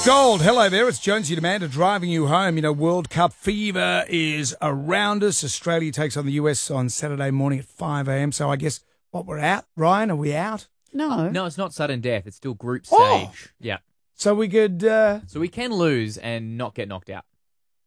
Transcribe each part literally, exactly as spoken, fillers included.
Gold, hello there. It's Jonesy and Amanda driving you home. You know, World Cup fever is around us. Australia takes on the U S on Saturday morning at five a.m. So I guess, what, we're out? Ryan, are we out? No. No, it's not sudden death. It's still group stage. Oh. Yeah. So we could... Uh, So we can lose and not get knocked out.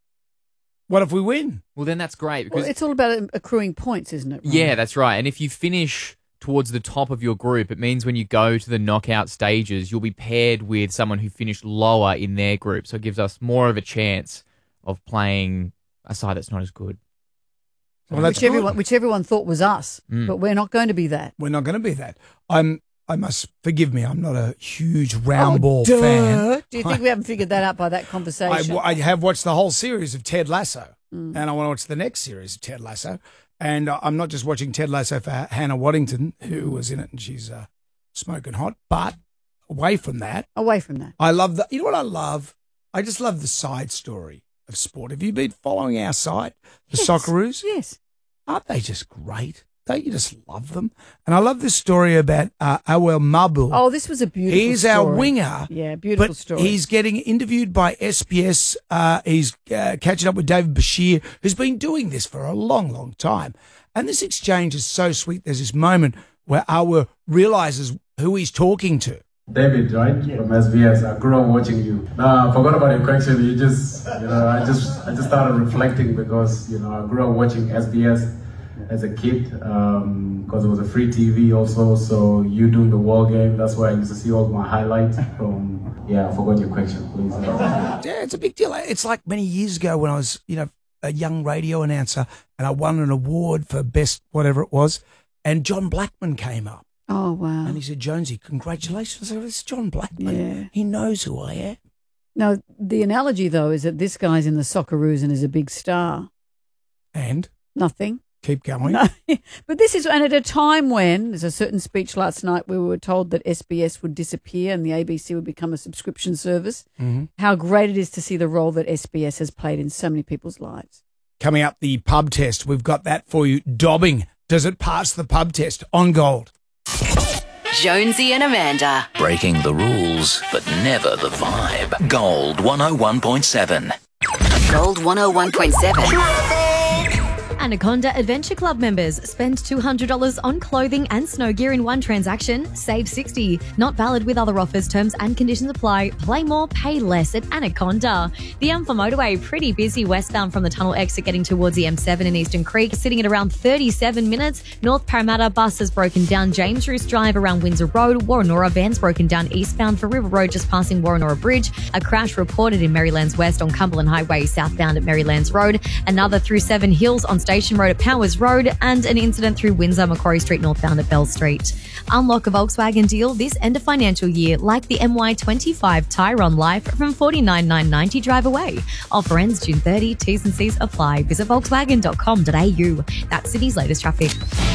what if we win? Well, then that's great. Because Well, it's all about accruing points, isn't it? Ryan? Yeah, that's right. And if you finish towards the top of your group, it means when you go to the knockout stages, you'll be paired with someone who finished lower in their group. So it gives us more of a chance of playing a side that's not as good. Well, that's which everyone, good. which everyone thought was us, Mm. but we're not going to be that. We're not going to be that. I'm. I must forgive me. I'm not a huge round Oh, ball duh. fan. Do you think we haven't figured that out by that I, conversation? I have watched the whole series of Ted Lasso, Mm. and I want to watch the next series of Ted Lasso. And uh, I'm not just watching Ted Lasso for Hannah Waddington, who was in it, and she's uh, smoking hot. But away from that, Away from that. I love the. You know what I love? I just love the side story of sport. Have you been following our site, the Yes. Socceroos? Yes. Aren't they just great? Don't you just love them? And I love this story about uh, Awel Mabul. Oh, this was a beautiful He's story. our winger. Yeah, beautiful But story. he's getting interviewed by S B S. Uh, he's uh, catching up with David Bashir, who's been doing this for a long, long time. And this exchange is so sweet. There's this moment where Awa realizes who he's talking to. David, right? From S B S. I grew up watching you. No, I forgot about your question. You just, you know, I just, I just started reflecting because, you know, I grew up watching S B S as a kid um, because it was a free T V also. So you doing the wall game, that's why I used to see all my highlights from. Yeah, I forgot your question, please. Yeah, it's a big deal. It's like many years ago when I was, you know, a young radio announcer and I won an award for best whatever it was, and John Blackman came up. oh, wow. And he said, Jonesy, congratulations. I said, it's John Blackman. Yeah. He knows who I am. No, the analogy, though, is that this guy's in the Socceroos and is a big star. And Nothing. keep going. No. But this is, and at a time when there's a certain speech last night where we were told that S B S would disappear and the A B C would become a subscription service, Mm-hmm. how great it is to see the role that S B S has played in so many people's lives. Coming up, the pub test. We've got that for you. Dobbing. Does it pass the pub test on Gold? Jonesy and Amanda. Breaking the rules, but never the vibe. Gold one oh one point seven. Gold one oh one point seven. Anaconda Adventure Club members spend two hundred dollars on clothing and snow gear in one transaction, save sixty dollars. Not valid with other offers, terms and conditions apply. Play more, pay less at Anaconda. The M four motorway, pretty busy westbound from the tunnel exit getting towards the M seven in Eastern Creek, sitting at around thirty-seven minutes. North Parramatta bus has broken down James Roos Drive around Windsor Road. Warrenora van's broken down eastbound for River Road just passing Warrenora Bridge. A crash reported in Marylands West on Cumberland Highway southbound at Marylands Road. Another through Seven Hills on Station Road at Powers Road, and an incident through Windsor Macquarie Street northbound at Bell Street. Unlock a Volkswagen deal this end of financial year, like the M Y twenty-five Tyron Life from forty-nine thousand nine hundred ninety drive away. Offer ends June thirtieth. T's and C's apply. Visit volkswagen dot com dot a u. That's Sydney's latest traffic.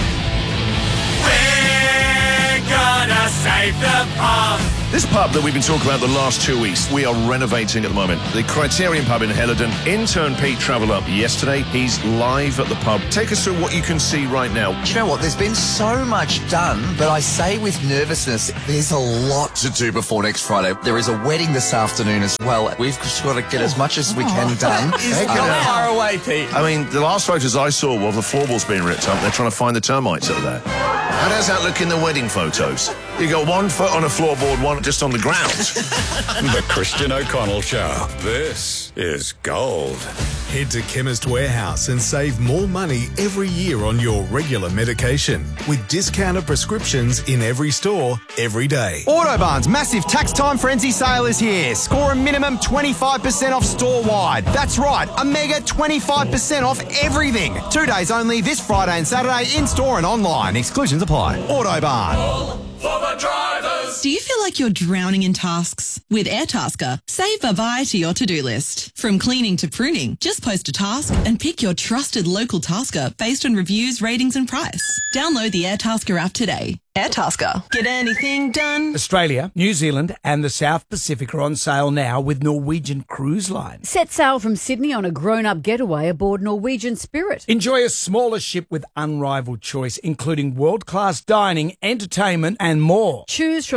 We're gonna save the pub. This pub that we've been talking about the last two weeks, we are renovating at the moment. The Criterion pub in Helidon. Intern Pete travelled up yesterday. He's live at the pub. Take us through what you can see right now. Do you know what? There's been so much done, but I say with nervousness, there's a lot to do before next Friday. There is a wedding this afternoon as well. We've just got to get as much as we can done. How far away, Pete? I mean, the last photos I saw were the floorboards being ripped up. They're trying to find the termites that are there. How does that look in the wedding photos? You got one foot on a floorboard, one just on the ground. The Christian O'Connell Show. This is Gold. Head to Chemist Warehouse and save more money every year on your regular medication with discounted prescriptions in every store, every day. Autobarn's massive tax time frenzy sale is here. Score a minimum twenty-five percent off store-wide. That's right, a mega twenty-five percent off everything. Two days only this Friday and Saturday in-store and online. Exclusions apply. Autobarn. For the drivers. Do you feel like you're drowning in tasks? With Airtasker, save variety your to-do list. From cleaning to pruning, just post a task and pick your trusted local tasker based on reviews, ratings and price. Download the Airtasker app today. Airtasker. Get anything done. Australia, New Zealand and the South Pacific are on sale now with Norwegian Cruise Line. Set sail from Sydney on a grown-up getaway aboard Norwegian Spirit. Enjoy a smaller ship with unrivaled choice, including world-class dining, entertainment and more. Choose from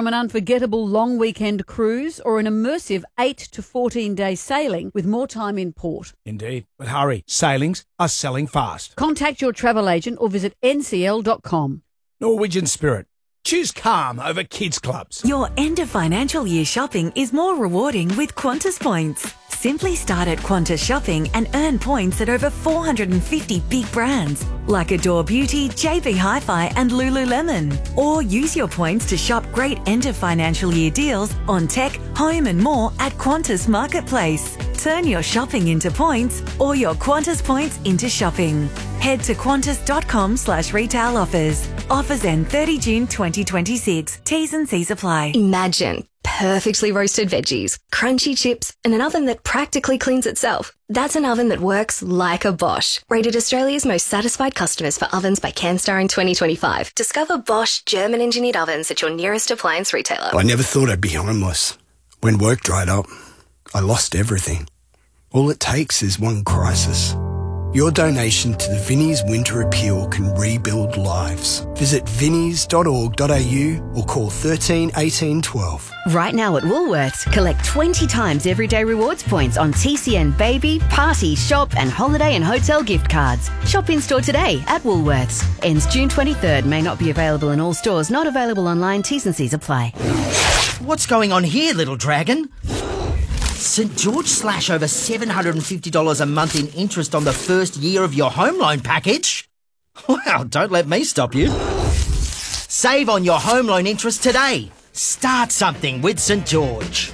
from an unforgettable long weekend cruise or an immersive eight to fourteen day sailing with more time in port. Indeed. But hurry, sailings are selling fast. Contact your travel agent or visit N C L dot com. Norwegian Spirit. Choose calm over kids' clubs. Your end of financial year shopping is more rewarding with Qantas points. Simply start at Qantas Shopping and earn points at over four hundred fifty big brands like Adore Beauty, J B Hi-Fi and Lululemon. Or use your points to shop great end of financial year deals on tech, home and more at Qantas Marketplace. Turn your shopping into points or your Qantas points into shopping. Head to qantas.com slash retail offers. Offers end thirtieth of June twenty twenty-six. T's and C's apply. Imagine perfectly roasted veggies, crunchy chips, and an oven that practically cleans itself. That's an oven that works like a Bosch. Rated Australia's most satisfied customers for ovens by CanStar in twenty twenty-five. Discover Bosch German-engineered ovens at your nearest appliance retailer. I never thought I'd be homeless. When work dried up, I lost everything. All it takes is one crisis. Your donation to the Vinnie's Winter Appeal can rebuild lives. Visit vinnies dot org dot a u or call thirteen eighteen twelve. Right now at Woolworths, collect twenty times everyday rewards points on T C N baby, party, shop and holiday and hotel gift cards. Shop in-store today at Woolworths. Ends June twenty-third. May not be available in all stores. Not available online. T's and C's apply. What's going on here, little dragon? St George slash over seven hundred fifty dollars a month in interest on the first year of your home loan package? Well, don't let me stop you. Save on your home loan interest today. Start something with St George.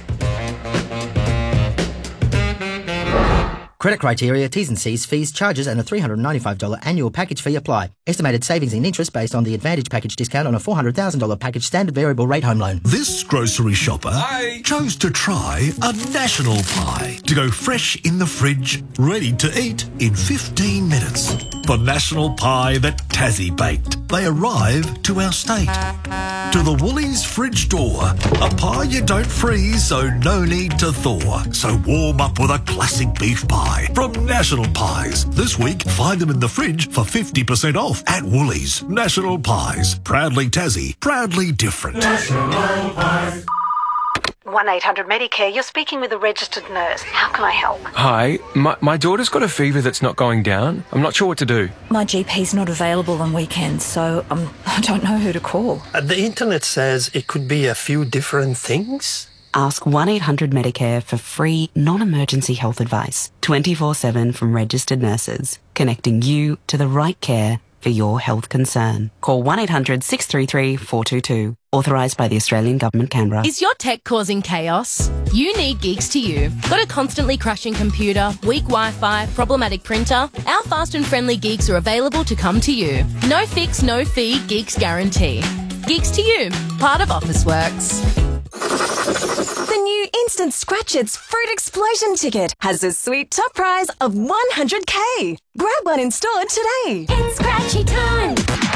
Credit criteria, T's and C's, fees, charges and a three hundred ninety-five dollars annual package fee apply. Estimated savings in interest based on the Advantage package discount on a four hundred thousand dollars package standard variable rate home loan. This grocery shopper Hi. chose to try a national pie to go fresh in the fridge, ready to eat in fifteen minutes. The national pie that Tassie baked. They arrive to our state. To the Woolies fridge door, a pie you don't freeze, so no need to thaw. So warm up with a classic beef pie from National Pies. This week, find them in the fridge for fifty percent off at Woolies. National Pies. Proudly Tassie. Proudly different. National Pies. one eight hundred Medicare, you're speaking with a registered nurse. How can I help? Hi, my, my daughter's got a fever that's not going down. I'm not sure what to do. My G P's not available on weekends, so um, I don't know who to call. Uh, the internet says it could be a few different things. Ask one eight hundred Medicare for free, non-emergency health advice. twenty-four seven from registered nurses. Connecting you to the right care for your health concern. Call one eight hundred six three three four two two. Authorised by the Australian Government, Canberra. Is your tech causing chaos? You need Geeks to You. Got a constantly crashing computer, weak Wi-Fi, problematic printer? Our fast and friendly Geeks are available to come to you. No fix, no fee, Geeks guarantee. Geeks to You, part of Officeworks. The new Instant Scratchits Fruit Explosion ticket has a sweet top prize of one hundred K. Grab one in store today. It's scratchy time.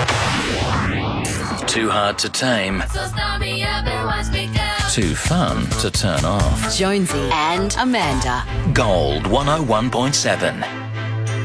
Too hard to tame. So start me up and watch me go. Too fun to turn off. Jonesy and Amanda. Gold one oh one point seven.